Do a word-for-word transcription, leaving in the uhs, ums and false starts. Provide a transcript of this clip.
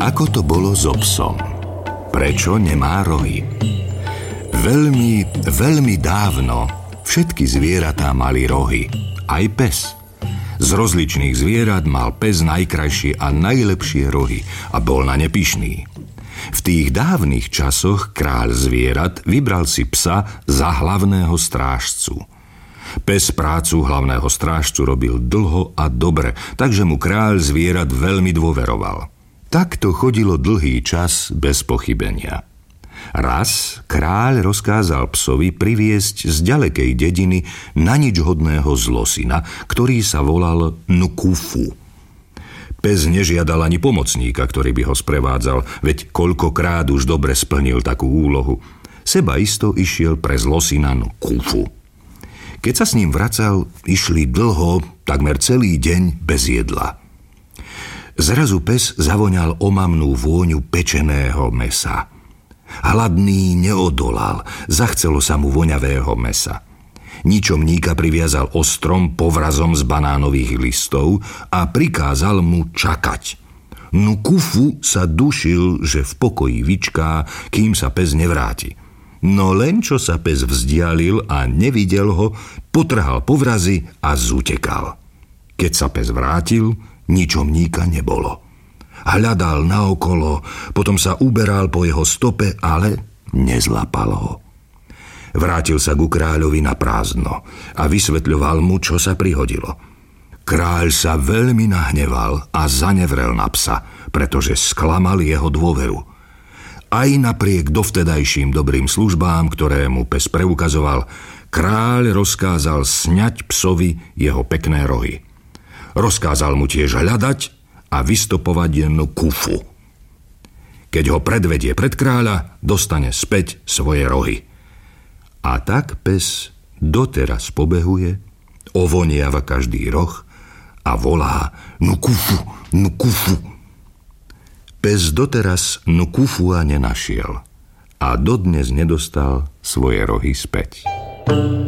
Ako to bolo so psom? Prečo nemá rohy? Veľmi, veľmi dávno všetky zvieratá mali rohy. Aj pes. Z rozličných zvierat mal pes najkrajšie a najlepšie rohy a bol na ne pyšný. V tých dávnych časoch kráľ zvierat vybral si psa za hlavného strážcu. Pes prácu hlavného strážcu robil dlho a dobre, takže mu kráľ zvierat veľmi dôveroval. Takto chodilo dlhý čas bez pochybenia. Raz kráľ rozkázal psovi priviesť z ďalekej dediny na nič hodného zlosina, ktorý sa volal Nkufu. Pes nežiadal ani pomocníka, ktorý by ho sprevádzal, veď koľkokrát už dobre splnil takú úlohu. Seba isto išiel pre zlosina Nkufu. Keď sa s ním vracal, išli dlho, takmer celý deň bez jedla. Zrazu pes zavoňal omamnú vôňu pečeného mesa. Hladný neodolal, zachcelo sa mu voňavého mesa. Ničomníka priviazal ostrom povrazom z banánových listov a prikázal mu čakať. Nkufu sa dušil, že v pokoji vyčká, kým sa pes nevráti. No len čo sa pes vzdialil a nevidel ho, potrhal povrazy a zutekal. Keď sa pes vrátil, ničomníka nebolo. Hľadal naokolo, potom sa uberal po jeho stope, ale nezlapal ho. Vrátil sa ku kráľovi na prázdno a vysvetľoval mu, čo sa prihodilo. Kráľ sa veľmi nahneval a zanevrel na psa, pretože sklamal jeho dôveru. Aj napriek dovtedajším dobrým službám, ktoré mu pes preukazoval, kráľ rozkázal sňať psovi jeho pekné rohy. Rozkázal mu tiež hľadať a vystopovať Nkufu. Keď ho predvedie pred kráľa, dostane späť svoje rohy. A tak pes doteraz pobehuje, ovoniava každý roh a volá Nkufu, Nkufu. Pes doteraz Nkufua nenašiel a dodnes nedostal svoje rohy späť.